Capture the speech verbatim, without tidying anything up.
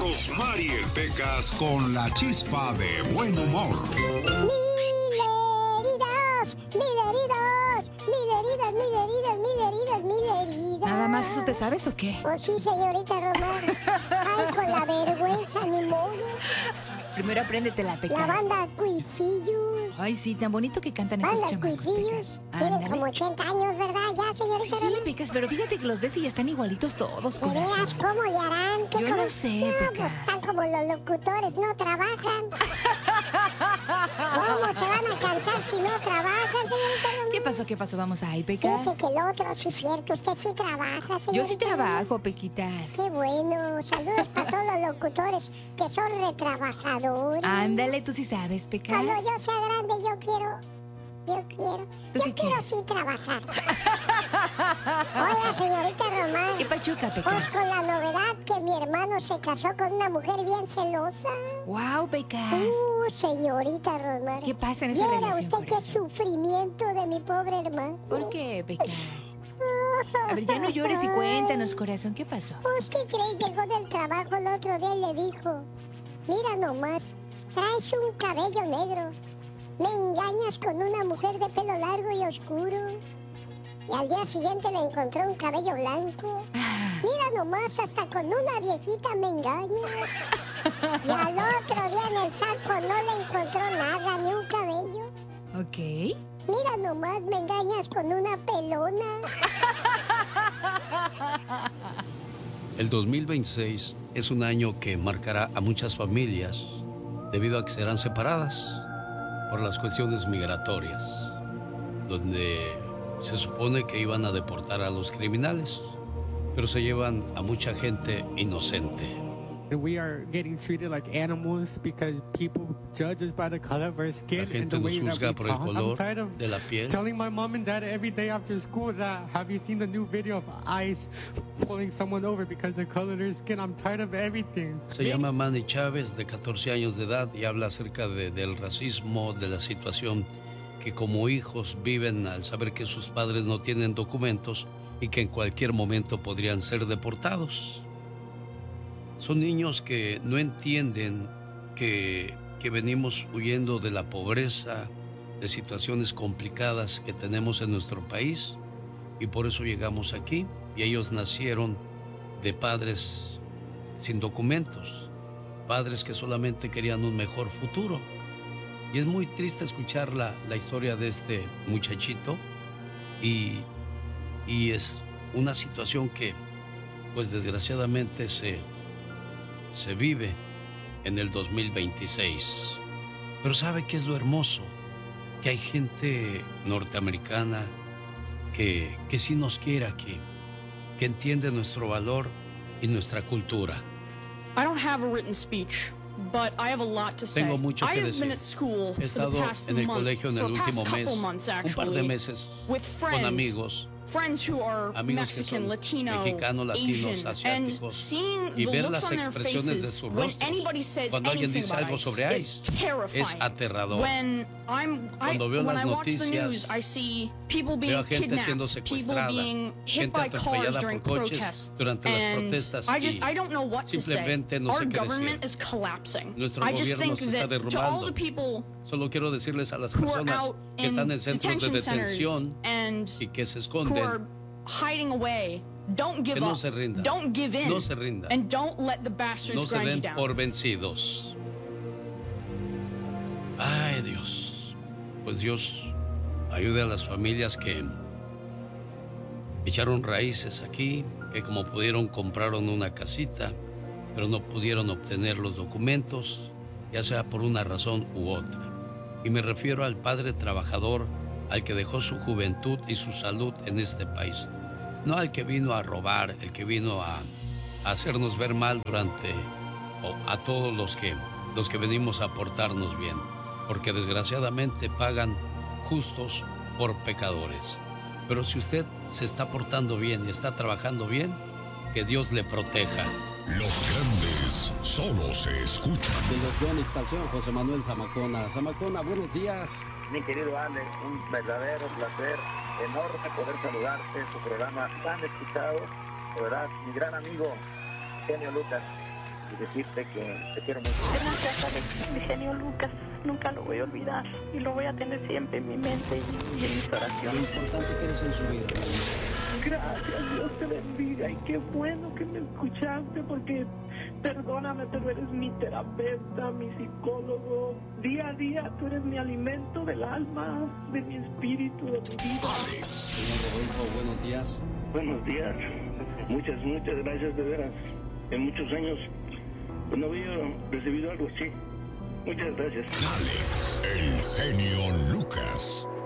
Rosmarie Pecas con la chispa de buen humor. Mil heridas, mil heridas, mil heridas, mil heridas, mil heridas, mil heridas. ¿Nada más eso te sabes o qué? Oh, sí, señorita Román. Ay, con la vergüenza, ni modo. Primero apréndete la Pecas. La banda Cuisillos. Ay, sí, tan bonito que cantan esos Banda chamacos, Cuisillos. Pecas. Tienen Ándale. como ochenta años, ¿verdad? Ya, señorita Sí, Román. Pecas, pero fíjate que los ves y ya están igualitos todos, ¿De corazón. veras cómo le harán? ¿Qué Yo como- no sé, No, pues Pecas. están como los locutores, no trabajan. ¿Cómo se van a cansar si no trabajan, señorita Román? ¿Qué pasó? ¿Qué pasó? Vamos ahí, Pecas. Dice que el otro, sí es cierto, usted sí trabaja, señorita. Yo sí trabajo, Pequitas. Qué bueno, saludos para todos los locutores que son retrabajadores. Ándale, tú sí sabes, Pecas. Cuando yo sea grande, yo quiero, yo quiero, ¿Tú yo qué quiero quieres? sí trabajar. Oiga, señorita Román, ¿Qué pachuca, pues Pecas? con la novedad que mi hermano se casó con una mujer bien celosa. Wow, Pecas. Uh, señorita Román. ¿Qué pasa en esa ¿Viera relación, usted qué corazón? sufrimiento de mi pobre hermano? ¿Por qué, Pecas? A ver, ya no llores y cuéntanos, corazón, ¿qué pasó? Pues, ¿qué crees? Llegó del trabajo el otro día y le dijo: mira nomás, traes un cabello negro. Me engañas con una mujer de pelo largo y oscuro. Y al día siguiente le encontró un cabello blanco. Ah, Mira nomás, hasta con una viejita me engañas. Y al otro día en el saco no le encontró nada, ni un cabello. ok. Mira nomás, me engañas con una pelona. El dos mil veintiséis es un año que marcará a muchas familias debido a que serán separadas por las cuestiones migratorias, donde se supone que iban a deportar a los criminales, pero se llevan a mucha gente inocente. We are getting treated like animals because people judge us by the color of our skin La and gente the nos way that juzga we por el talk. I'm color tired of de la piel. telling my mom and dad every day after school that have you seen the new video of ICE pulling someone over because the color of their skin? I'm tired of everything. Se llama Manny Chávez, de catorce años de edad, y habla acerca de- del racismo, de la situación que como hijos viven al saber que sus padres no tienen documentos y que en cualquier momento podrían ser deportados. Son niños que no entienden que, que venimos huyendo de la pobreza, de situaciones complicadas que tenemos en nuestro país, y por eso llegamos aquí. Y ellos nacieron de padres sin documentos, padres que solamente querían un mejor futuro. Y es muy triste escuchar la, la historia de este muchachito, y, y es una situación que, pues desgraciadamente, se, se vive en el dos mil veintiséis. Pero ¿sabe qué es lo hermoso? Que hay gente norteamericana que, que sí nos quiere aquí, que entiende nuestro valor y nuestra cultura. I don't have a written speech, but I have a lot to say. Tengo mucho I que have decir. been at school He for the estado past en el month, colegio en for el the past último mes, couple months, un par de actually, meses, with con friends, amigos, friends who are amigos que Mexican, son Latino, mexicanos, latinos, Asian, asiáticos, and seeing y the ver looks las on their expresiones de faces sus when rostros anybody says cuando alguien anything dice about algo ICE sobre is ICE. terrifying. Es aterrador. When I'm, I, Cuando veo when las I watch the noticias, news, I see people Veo being a gente siendo kidnapped, people secuestrada, being hit gente by cars atropellada during por coches protests, durante las and protestas, I just y I don't know what to say. simplemente no Our sé qué government decir. is collapsing. Nuestro I just gobierno think se está that to all derrumbando. the people Solo quiero decirles a las who are personas out que in están en centros de detention centers detención and y que se who are esconden, hiding away, don't give que no up. se rindan. Don't give in. No se rindan. And don't let the bastards no se grind you den down. por vencidos. Ay, Dios. Pues Dios ayude a las familias que echaron raíces aquí, que como pudieron compraron una casita, pero no pudieron obtener los documentos, ya sea por una razón u otra. Y me refiero al padre trabajador, al que dejó su juventud y su salud en este país. No al que vino a robar, el que vino a, a hacernos ver mal durante, o a todos los que, los que venimos a portarnos bien. Porque desgraciadamente pagan justos por pecadores. Pero si usted se está portando bien y está trabajando bien, que Dios le proteja. Los grandes solo se escuchan. Desde Phoenix, Estación José Manuel Zamacona. Zamacona, buenos días. Mi querido Ale, un verdadero placer, enorme poder saludarte en tu programa tan escuchado. De verdad, mi gran amigo, Genio Lucas. y decirte que te quiero mucho. Gracias, mi genio Lucas. Nunca lo voy a olvidar y lo voy a tener siempre en mi mente y en mis Lo oraciones. importante que eres en su vida. Gracias, Dios te bendiga y qué bueno que me escuchaste porque perdóname, pero eres mi terapeuta, mi psicólogo. Día a día tú eres mi alimento del alma, de mi espíritu, de mi vida. Señor Rodolfo, buenos días. Buenos días. Muchas, muchas gracias de veras. En muchos años pues, no había recibido algo así. Muchas gracias. Alex, el genio Lucas.